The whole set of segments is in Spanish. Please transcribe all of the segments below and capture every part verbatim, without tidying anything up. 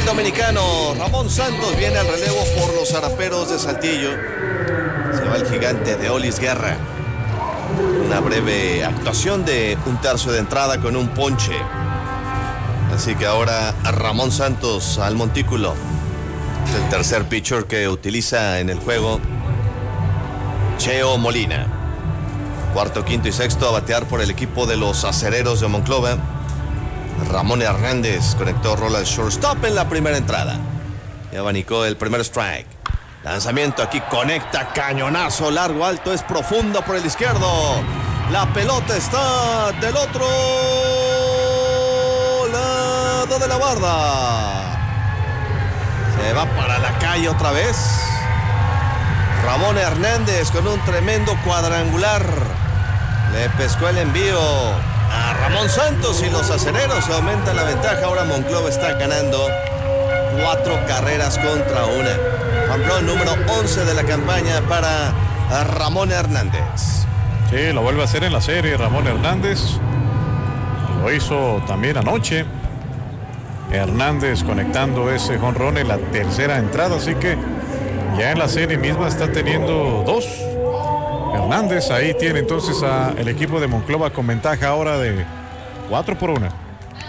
dominicano Ramón Santos viene al relevo por los Zaraperos de Saltillo. Se va el gigante de Olis Guerra. Una breve actuación de un tercio de entrada con un ponche. Así que ahora Ramón Santos al montículo. Es el tercer pitcher que utiliza en el juego Cheo Molina. Cuarto, quinto y sexto a batear por el equipo de los Acereros de Monclova. Ramón Hernández conectó rola al shortstop en la primera entrada. Y abanicó el primer strike. Lanzamiento aquí, conecta, cañonazo, largo, alto, es profundo por el izquierdo. La pelota está del otro lado de la barda. Se va para la calle otra vez. Ramón Hernández con un tremendo cuadrangular. Le pescó el envío a Ramón Santos y los Acereros aumentan la ventaja. Ahora Monclova está ganando cuatro carreras contra una. Hambrón número once de la campaña para Ramón Hernández. Sí, lo vuelve a hacer en la serie Ramón Hernández. Lo hizo también anoche. Hernández conectando ese jonrón en la tercera entrada, así que ya en la serie misma está teniendo dos. Hernández ahí tiene entonces a el equipo de Monclova con ventaja ahora de cuatro por una.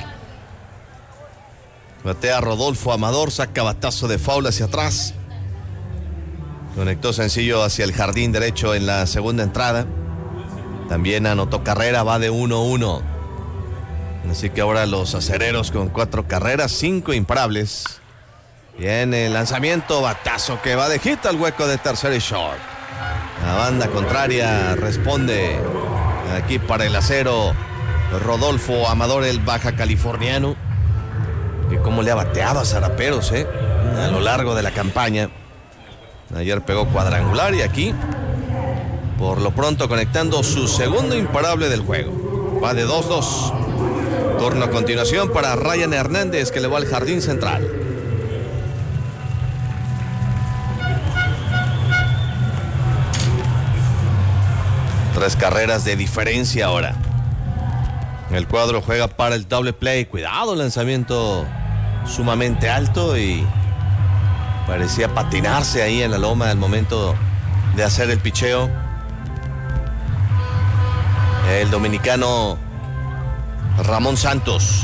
Batea Rodolfo Amador, saca batazo de foul hacia atrás. Conectó sencillo hacia el jardín derecho en la segunda entrada. También anotó carrera, va de uno uno. Así que ahora los Acereros con cuatro carreras, cinco imparables. Viene el lanzamiento, batazo que va de hit al hueco de tercer y short. La banda contraria responde aquí para el acero Rodolfo Amador, el baja californiano. Que cómo le ha bateado a Zaraperos, eh, a lo largo de la campaña. Ayer pegó cuadrangular y aquí, por lo pronto, conectando su segundo imparable del juego. Va de dos dos. Turno a continuación para Ryan Hernández, que le va al jardín central. Tres carreras de diferencia ahora. El cuadro juega para el doble play. Cuidado, lanzamiento sumamente alto y parecía patinarse ahí en la loma al momento de hacer el picheo. El dominicano Ramón Santos.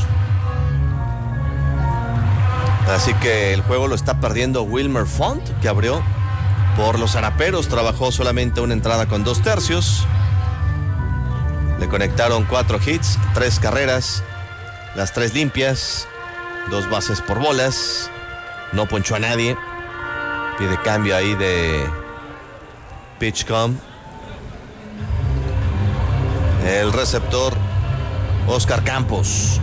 Así que el juego lo está perdiendo Wilmer Font, que abrió por los Zaraperos. Trabajó solamente una entrada con dos tercios. Le conectaron cuatro hits, tres carreras, las tres limpias, dos bases por bolas. No ponchó a nadie. Pide cambio ahí de PitchCom. El receptor Oscar Campos.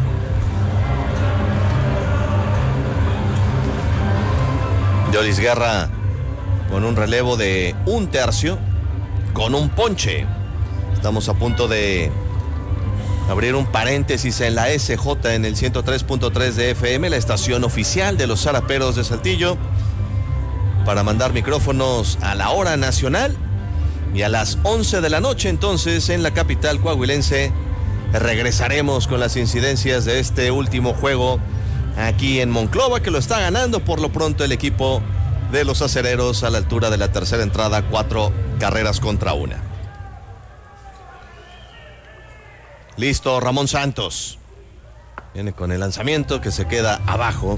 Olis Guerra con un relevo de un tercio, con un ponche. Estamos a punto de abrir un paréntesis en la S J en el ciento tres punto tres de F M, la estación oficial de los Zaraperos de Saltillo, para mandar micrófonos a la hora nacional. Y a las once de la noche, entonces, en la capital coahuilense, regresaremos con las incidencias de este último juego aquí en Monclova, que lo está ganando por lo pronto el equipo de los Acereros a la altura de la tercera entrada, cuatro carreras contra una. Listo, Ramón Santos. Viene con el lanzamiento que se queda abajo.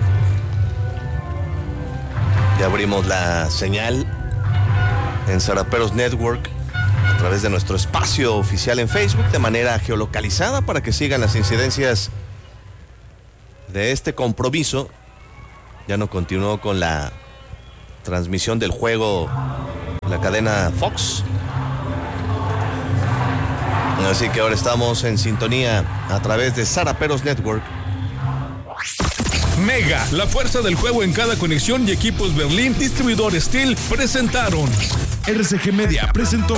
Ya abrimos la señal en Zaraperos Network a través de nuestro espacio oficial en Facebook de manera geolocalizada para que sigan las incidencias de este compromiso. Ya no continuó con la transmisión del juego la cadena Fox. Así que ahora estamos en sintonía a través de Zaraperos Network. Mega, la fuerza del juego en cada conexión y equipos Berlín, distribuidor Steel, presentaron. R C G Media presentó.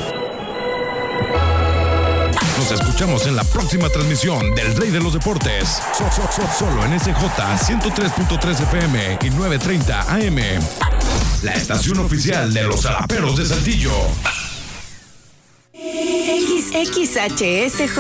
Nos escuchamos en la próxima transmisión del Rey de los Deportes. So, so, so, solo en S J ciento tres punto tres F M y novecientos treinta A M. La estación oficial de los Zaraperos de Saltillo. X X H S J.